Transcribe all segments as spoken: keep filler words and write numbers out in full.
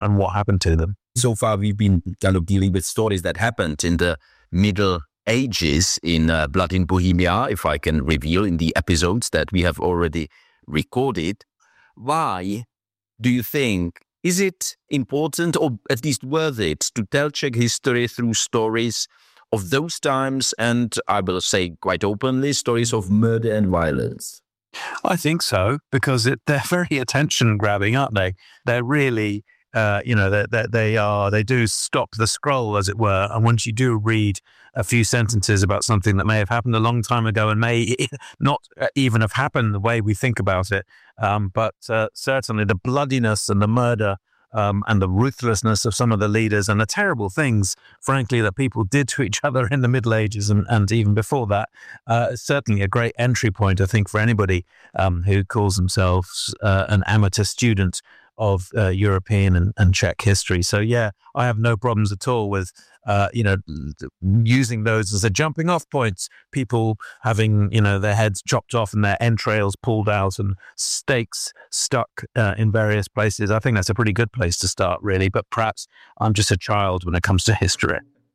and what happened to them. So far, we've been kind of dealing with stories that happened in the Middle Ages in uh, Blood in Bohemia, if I can reveal in the episodes that we have already recorded. Why do you think, is it important or at least worth it to tell Czech history through stories of those times and, I will say quite openly, stories of murder and violence? I think so, because it, they're very attention-grabbing, aren't they? They're really... Uh, you know, they, they, they are, they do stop the scroll, as it were. And once you do read a few sentences about something that may have happened a long time ago and may not even have happened the way we think about it, um, but uh, certainly the bloodiness and the murder um, and the ruthlessness of some of the leaders and the terrible things, frankly, that people did to each other in the Middle Ages and, and even before that, uh, is certainly a great entry point, I think, for anybody um, who calls themselves uh, an amateur student of uh, European and, and Czech history. So yeah, I have no problems at all with, uh, you know, using those as a jumping off points. People having, you know, their heads chopped off and their entrails pulled out and stakes stuck uh, in various places. I think that's a pretty good place to start, really. But perhaps I'm just a child when it comes to history.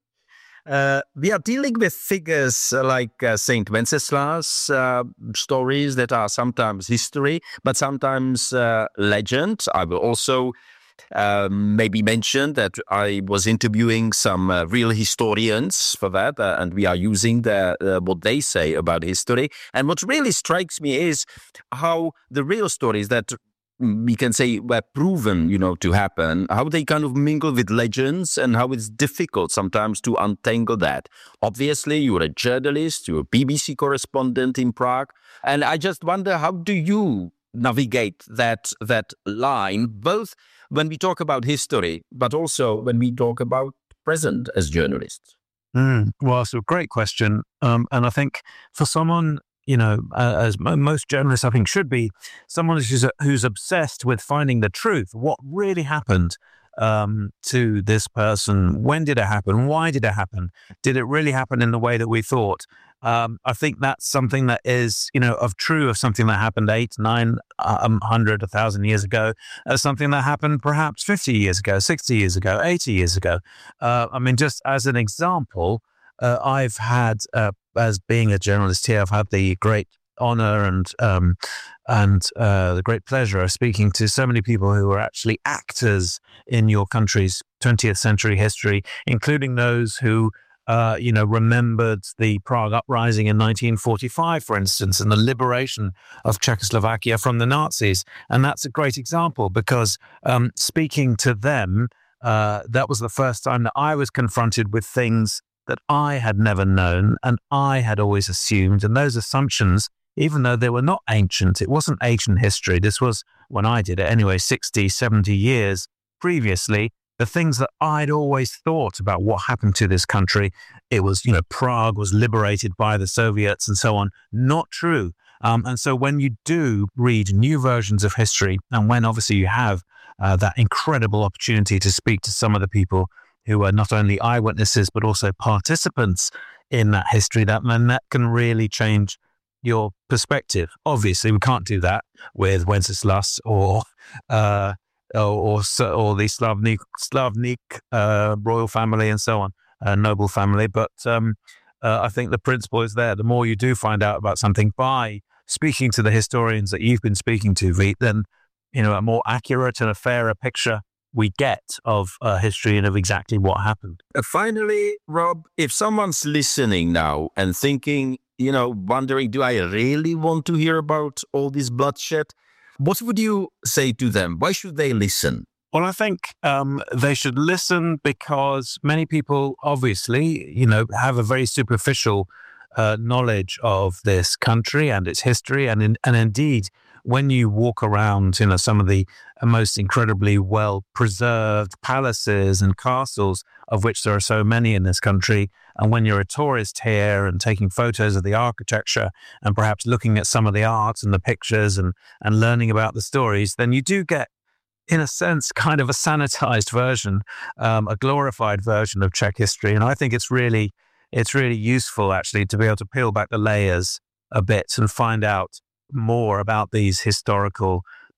Uh, we are dealing with figures like uh, Saint Wenceslas, uh, stories that are sometimes history, but sometimes uh, legend. I will also uh, maybe mention that I was interviewing some uh, real historians for that, uh, and we are using the, uh, what they say about history. And what really strikes me is how the real stories that we can say were proven, you know, to happen, how they kind of mingle with legends and how it's difficult sometimes to untangle that. Obviously, you're a journalist, you're a B B C correspondent in Prague. And I just wonder, how do you navigate that that line, both when we talk about history, but also when we talk about present as journalists? Mm, well, it's a great question. Um, and I think for someone, you know, uh, as m- most journalists, I think, should be, someone who's, who's obsessed with finding the truth. What really happened um, to this person? When did it happen? Why did it happen? Did it really happen in the way that we thought? Um, I think that's something that is, you know, of true of something that happened eight, nine, um, hundred, a thousand years ago, as something that happened perhaps fifty years ago, sixty years ago, eighty years ago. Uh, I mean, just as an example, uh, I've had uh, as being a journalist here, I've had the great honor and um, and uh, the great pleasure of speaking to so many people who were actually actors in your country's twentieth century history, including those who, uh, you know, remembered the Prague uprising in nineteen forty-five, for instance, and the liberation of Czechoslovakia from the Nazis. And that's a great example because um, speaking to them, uh, that was the first time that I was confronted with things that I had never known and I had always assumed. And those assumptions, even though they were not ancient, it wasn't ancient history. This was, when I did it anyway, sixty, seventy years previously, the things that I'd always thought about what happened to this country. It was, you know, Prague was liberated by the Soviets and so on. Not true. Um, and so when you do read new versions of history, and when obviously you have uh, that incredible opportunity to speak to some of the people who are not only eyewitnesses, but also participants in that history, that man, that can really change your perspective. Obviously, we can't do that with Wenceslas or uh, or, or or the Slavnik Slavnik uh, royal family and so on, uh, noble family. But um, uh, I think the principle is there. The more you do find out about something by speaking to the historians that you've been speaking to, Vít, then, you know, a more accurate and a fairer picture we get of uh, history and of exactly what happened. Uh, finally, Rob, if someone's listening now and thinking, you know, wondering, do I really want to hear about all this bloodshed? What would you say to them? Why should they listen? Well, I think um, they should listen because many people obviously, you know, have a very superficial uh, knowledge of this country and its history. And, in, and indeed, when you walk around, you know, some of the most incredibly well-preserved palaces and castles, of which there are so many in this country, and when you're a tourist here and taking photos of the architecture and perhaps looking at some of the art and the pictures and, and learning about the stories, then you do get, in a sense, kind of a sanitized version, um, a glorified version of Czech history. And I think it's really, it's really useful, actually, to be able to peel back the layers a bit and find out more about these historical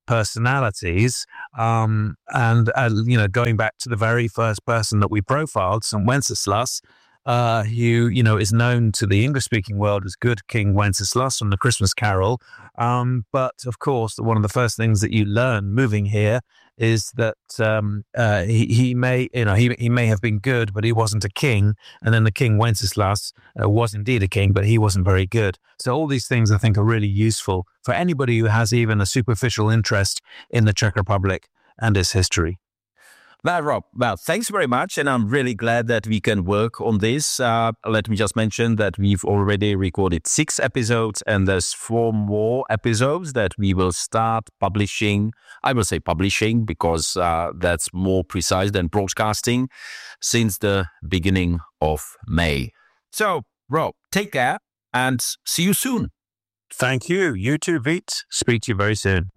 personalities. Um, and, uh, you know, going back to the very first person that we profiled, Saint Wenceslas, uh, who, you know, is known to the English-speaking world as Good King Wenceslas from the Christmas Carol. Um, but, of course, one of the first things that you learn moving here is that um, uh, he, he may, you know, he, he may have been good, but he wasn't a king. And then the King Wenceslas uh, was indeed a king, but he wasn't very good. So all these things, I think, are really useful for anybody who has even a superficial interest in the Czech Republic and its history. Well, Rob, well, thanks very much. And I'm really glad that we can work on this. Uh, let me just mention that we've already recorded six episodes and there's four more episodes that we will start publishing. I will say publishing because uh, that's more precise than broadcasting since the beginning of May. So, Rob, take care and see you soon. Thank you. You too, Vít. Speak to you very soon.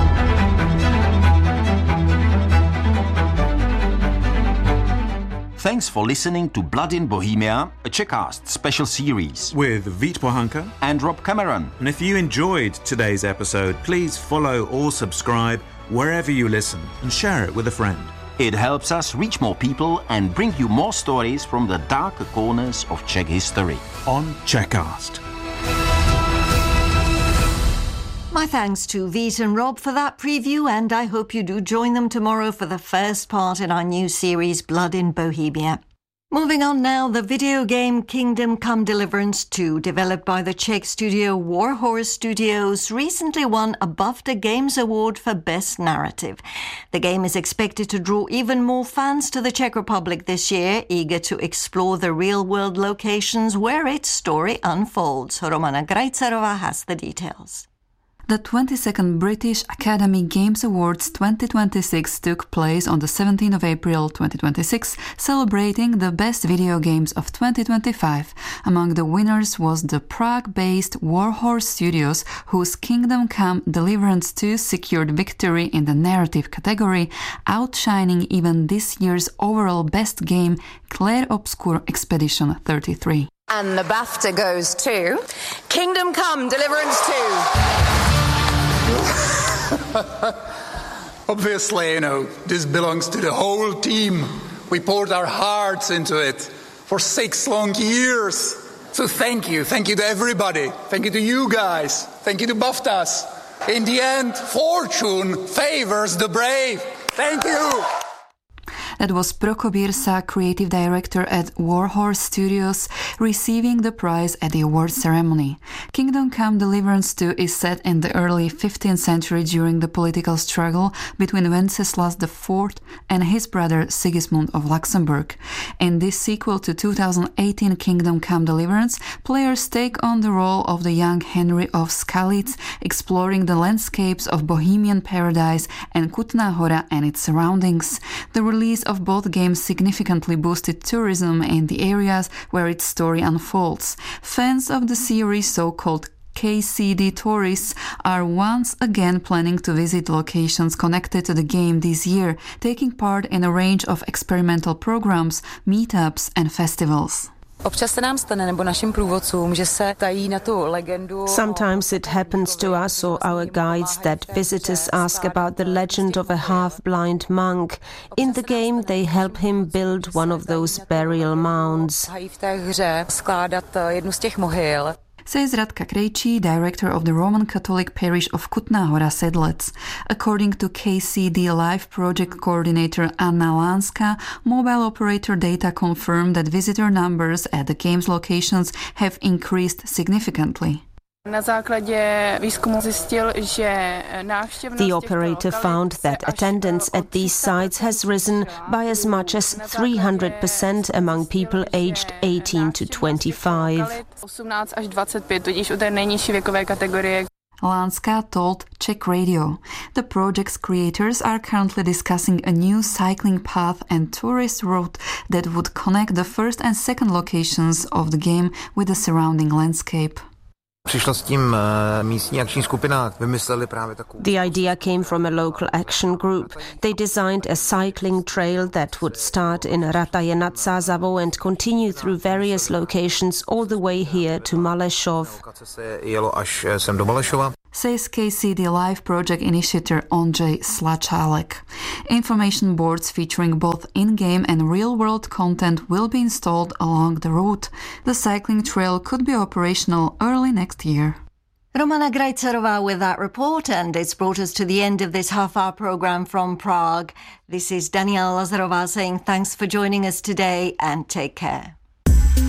Thanks for listening to Blood in Bohemia, a Czechcast special series with Vít Bohanka and Rob Cameron. And if you enjoyed today's episode, please follow or subscribe wherever you listen and share it with a friend. It helps us reach more people and bring you more stories from the darker corners of Czech history. On Czechcast. My thanks to Vít and Rob for that preview, and I hope you do join them tomorrow for the first part in our new series, Blood in Bohemia. Moving on now, the video game Kingdom Come Deliverance two, developed by the Czech studio Warhorse Studios, recently won a BAFTA Games Award for Best Narrative. The game is expected to draw even more fans to the Czech Republic this year, eager to explore the real-world locations where its story unfolds. Romana Grajcarova has the details. The twenty-second British Academy Games Awards twenty twenty-six took place on the seventeenth of April twenty twenty-six, celebrating the best video games of twenty twenty-five. Among the winners was the Prague-based Warhorse Studios, whose Kingdom Come Deliverance two secured victory in the narrative category, outshining even this year's overall best game, Clair Obscur Expedition thirty-three. And the BAFTA goes to Kingdom Come Deliverance two. Obviously, you know, this belongs to the whole team. We poured our hearts into it for six long years. So thank you. Thank you to everybody. Thank you to you guys. Thank you to BAFTAs. In the end, fortune favors the brave. Thank you. That was Prokop Jirsa, creative director at Warhorse Studios, receiving the prize at the award ceremony. Kingdom Come Deliverance two is set in the early fifteenth century during the political struggle between Wenceslas the fourth and his brother Sigismund of Luxembourg. In this sequel to two thousand eighteen Kingdom Come Deliverance, players take on the role of the young Henry of Skalitz, exploring the landscapes of Bohemian paradise and Kutná Hora and its surroundings. The release of both games significantly boosted tourism in the areas where its story unfolds. Fans of the series, so-called K C D tourists, are once again planning to visit locations connected to the game this year, taking part in a range of experimental programs, meetups and festivals. Sometimes it happens to us or our guides that visitors ask about the legend of a half-blind monk. In the game, they help him build one of those burial mounds. Says Radka Krejčí, director of the Roman Catholic parish of Kutná Hora Sedlec. According to K C D Live project coordinator Anna Lánska, mobile operator data confirm that visitor numbers at the game's locations have increased significantly. The operator found that attendance at these sites has risen by as much as three hundred percent among people aged eighteen to twenty-five. Lánska told Czech Radio. The project's creators are currently discussing a new cycling path and tourist route that would connect the first and second locations of the game with the surrounding landscape. The idea came from a local action group. They designed a cycling trail that would start in Rataje nad Sázavou and continue through various locations all the way here to Malešov. says K C D Live project initiator Ondřej Slačálek. Information boards featuring both in-game and real-world content will be installed along the route. The cycling trail could be operational early next year. Romana Grajcerová with that report, and it's brought us to the end of this half-hour programme from Prague. This is Daniela Lazarová saying thanks for joining us today and take care.